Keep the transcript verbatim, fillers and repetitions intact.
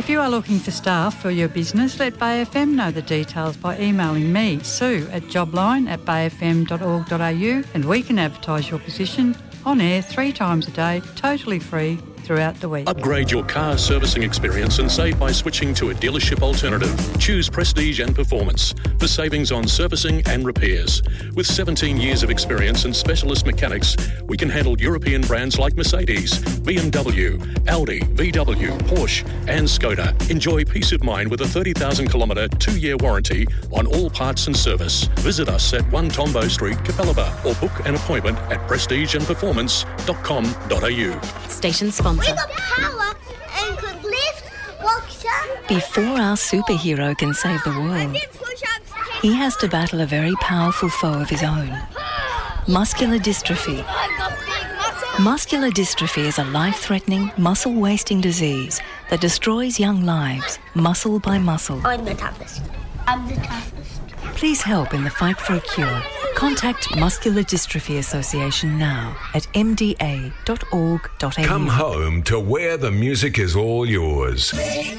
If you are looking for staff for your business, let Bay F M know the details by emailing me, Sue, at jobline at bayfm dot org dot a u, and we can advertise your position on air three times a day, totally free, throughout the week. Upgrade your car servicing experience and save by switching to a dealership alternative. Choose Prestige and Performance for savings on servicing and repairs. With seventeen years of experience and specialist mechanics, we can handle European brands like Mercedes, B M W, Audi, V W, Porsche and Skoda. Enjoy peace of mind with a thirty thousand kilometre two-year warranty on all parts and service. Visit us at one Tombo Street, Capalaba, or book an appointment at prestige and performance dot com dot a u. Station sponsor. We got power and could lift, walk some. Before our superhero can save the world, he has to battle a very powerful foe of his own. Muscular dystrophy. Muscular dystrophy is a life-threatening, muscle-wasting disease that destroys young lives, muscle by muscle. I'm the toughest. I'm the toughest. Please help in the fight for a cure. Contact Muscular Dystrophy Association now at m d a dot org dot a u. Come home to where the music is all yours.